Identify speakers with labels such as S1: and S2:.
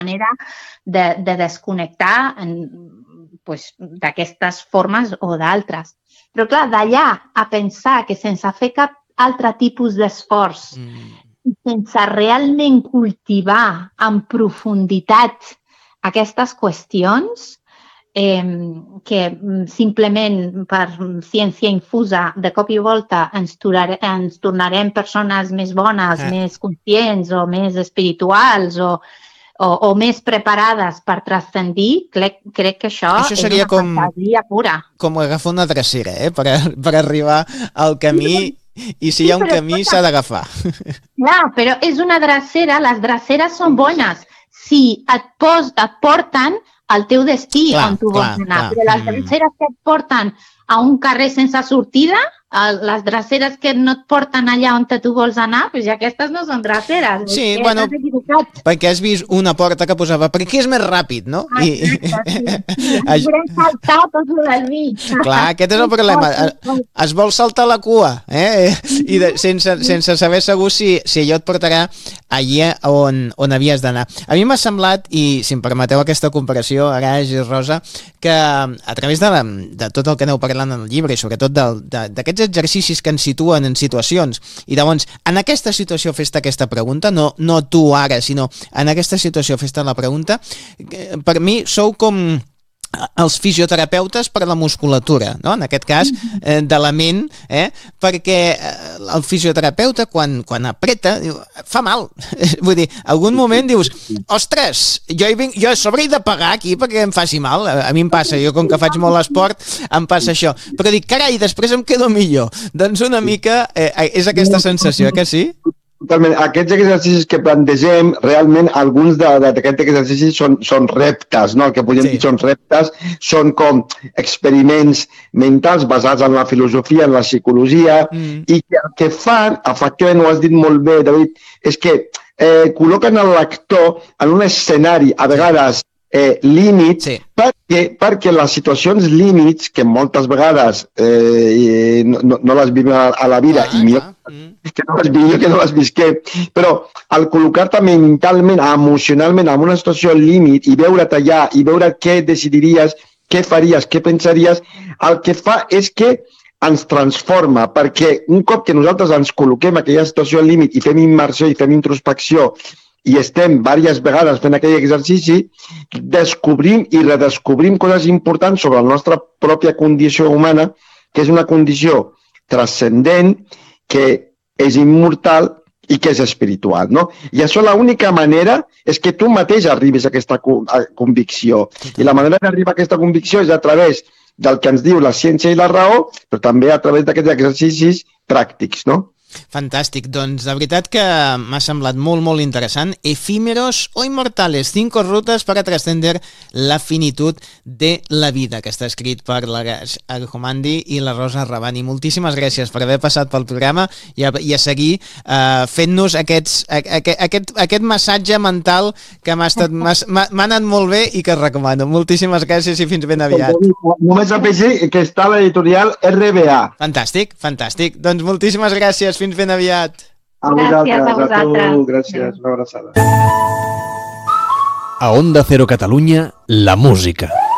S1: manera de desconnectar d'aquestes formes o d'altres. Però clar, d'allà a pensar que sense fer cap altre tipus d'esforç, sense realment cultivar en profunditat aquestes qüestions, que simplement per ciència infusa de cop i volta ens tornarem persones més bones, més conscients o més espirituals o més preparades per transcendir, crec que això
S2: seria
S1: és una fantasia pura.
S2: Com agafar una drecera, per arribar al camí, i si hi ha un camí s'ha d'agafar.
S1: Clar, però és una drecera, les dreceres són bones si et porten al teu destí, on tu vols anar. Però les dreceres que et porten a un carrer sense sortida, les dreceres que no et porten allà on tu vols anar, doncs aquestes no són dreceres.
S2: Sí, bueno, perquè has vist una porta que posava per aquí és més ràpid, no?
S1: Exacte, sí. Volem saltar tot del mig.
S2: Clar, aquest és el problema. Es vol saltar la cua, i sense saber segur si allò et portarà allà on havies d'anar. A mi m'ha semblat, i si em permeteu aquesta comparació, Araix i Rosa, que a través de tot el que aneu parlant en el llibre i sobretot d'aquests exercicis que ens situen en situacions, i llavors en aquesta situació fes-te aquesta pregunta, no tu ara, sinó en aquesta situació fes-te la pregunta, per mi sou com els fisioterapeutes per a la musculatura, no? En aquest cas, de la ment, perquè el fisioterapeuta, quan apreta, diu, fa mal. Vull dir, algun moment dius, ostres, jo a sobre he de pagar aquí perquè em faci mal. A mi em passa, jo com que faig molt esport, em passa això. Però dic, carai, després em quedo millor. Doncs una mica és aquesta sensació, que sí?
S3: Totalment. Aquests exercicis que plantegem, realment, alguns d'aquests exercicis són reptes, no? El que podríem dir són reptes, són com experiments mentals basats en la filosofia, en la psicologia, i que el que fan, efectivament ho has dit molt bé, David, és que col·loquen el lector en un escenari, a vegades, límit, perquè les situacions límits, que moltes vegades no les vivim a la vida, i millor que no les visquem, però al col·locar-te mentalment, emocionalment en una situació límit i veure't allà i veure què decidiries, què faries, què pensaries, el que fa és que ens transforma, perquè un cop que nosaltres ens col·loquem en aquella situació límit i fem immersió i fem introspecció i estem diverses vegades fent aquell exercici, descobrim i redescobrim coses importants sobre la nostra pròpia condició humana, que és una condició transcendent, que és immortal i que és espiritual, no? I això l'única manera és que tu mateix arribis a aquesta convicció. I la manera d'arribar a aquesta convicció és a través del que ens diu la ciència i la raó, però també a través d'aquests exercicis pràctics, no?
S2: Fantàstic, doncs de veritat que m'ha semblat molt, molt interessant. Efímeros o inmortales, 5 rutas para trascender la finitud de la vida, que està escrit per l'Araix Arjomandi i la Rosa Rabani. Moltíssimes gràcies per haver passat pel programa i a seguir fent-nos aquest massatge mental que m'ha anat molt bé i que recomano. Moltíssimes gràcies i fins ben aviat.
S3: Només afegir que està a l'editorial RBA.
S2: Fantàstic, fantàstic. Doncs moltíssimes gràcies. Fins ben aviat.
S1: Gràcies a vosaltres.
S3: Gràcies, una abraçada.
S4: A Onda Cero Catalunya, la música.